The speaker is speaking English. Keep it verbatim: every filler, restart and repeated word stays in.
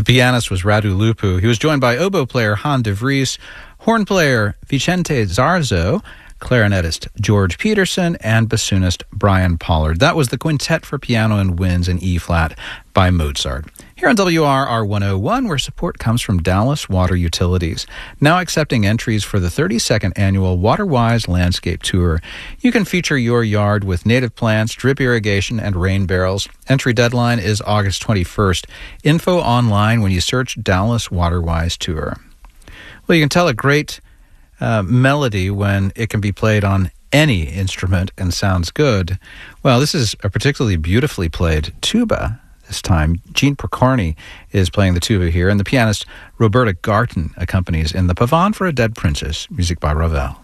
The pianist was Radu Lupu. He was joined by oboe player Han de Vries, horn player Vicente Zarzo, clarinetist George Peterson, and bassoonist Brian Pollard. That was the Quintet for Piano and Winds in E-flat by Mozart. Here on W R R one oh one, where support comes from Dallas Water Utilities, now accepting entries for the thirty-second annual WaterWise Landscape Tour. You can feature your yard with native plants, drip irrigation, and rain barrels. Entry deadline is August twenty-first. Info online when you search Dallas WaterWise Tour. Well, you can tell a great uh, melody when it can be played on any instrument and sounds good. Well, this is a particularly beautifully played tuba. This time, Gene Pokorny is playing the tuba here, and the pianist Roberta Garten accompanies in the Pavane for a Dead Princess, music by Ravel.